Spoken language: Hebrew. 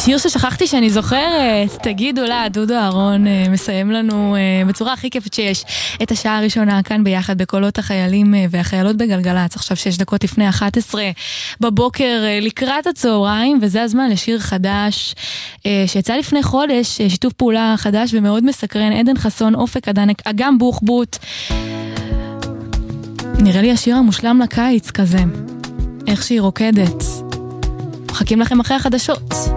שיר ששכחתי שאני זוכרת, תגידו לה, דודו אהרון מסיים לנו בצורה הכי כיפת שיש את השעה הראשונה כאן ביחד בקולות החיילים והחיילות בגלגלץ. עכשיו 6 דקות לפני 11 בבוקר לקראת הצהריים, וזה הזמן לשיר חדש שיצא לפני חודש, שיתוף פעולה חדש ומאוד מסקרן, עדן חסון, אופק אדנק, אגם בוחבוט. נראה לי השיר המושלם לקיץ כזה, איך שהיא רוקדת. מחכים לכם אחרי החדשות.